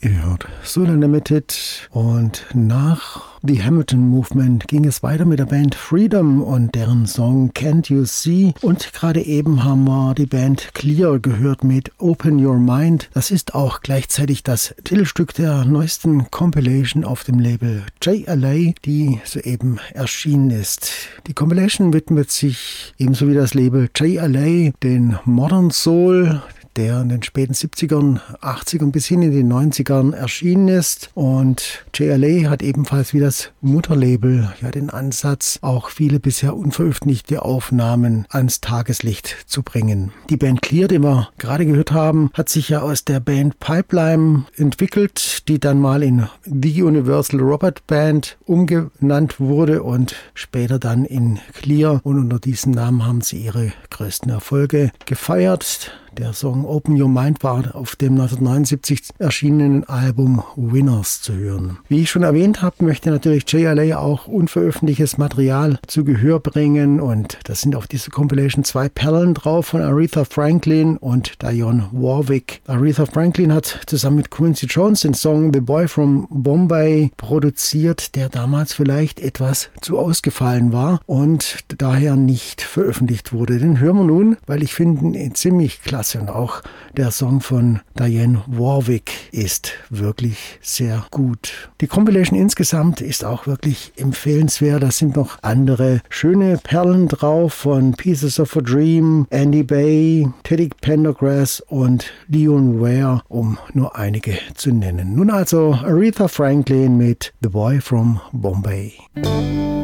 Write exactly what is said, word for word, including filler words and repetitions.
Ihr hört Soul Unlimited und nach The Hamilton Movement ging es weiter mit der Band Freedom und deren Song Can't You See, und gerade eben haben wir die Band Clear gehört mit Open Your Mind. Das ist auch gleichzeitig das Titelstück der neuesten Compilation auf dem Label J L A, die soeben erschienen ist. Die Compilation widmet sich ebenso wie das Label J L A den Modern Soul, der in den späten siebzigern, achtzigern bis hin in die neunzigern erschienen ist. Und J L A hat ebenfalls wie das Mutterlabel ja den Ansatz, auch viele bisher unveröffentlichte Aufnahmen ans Tageslicht zu bringen. Die Band Clear, die wir gerade gehört haben, hat sich ja aus der Band Pipeline entwickelt, die dann mal in The Universal Robot Band umgenannt wurde und später dann in Clear. Und unter diesem Namen haben sie ihre größten Erfolge gefeiert. Der Song Open Your Mind war auf dem neunzehnhundertneunundsiebzig erschienenen Album Winners zu hören. Wie ich schon erwähnt habe, möchte natürlich J L A auch unveröffentlichtes Material zu Gehör bringen, und das sind auf dieser Compilation zwei Perlen drauf von Aretha Franklin und Dionne Warwick. Aretha Franklin hat zusammen mit Quincy Jones den Song The Boy from Bombay produziert, der damals vielleicht etwas zu ausgefallen war und daher nicht veröffentlicht wurde. Den hören wir nun, weil ich finde ihn ziemlich klasse. Und auch der Song von Dionne Warwick ist wirklich sehr gut. Die Compilation insgesamt ist auch wirklich empfehlenswert. Da sind noch andere schöne Perlen drauf von Pieces of a Dream, Andy Bay, Teddy Pendergrass und Leon Ware, um nur einige zu nennen. Nun also Aretha Franklin mit The Boy from Bombay.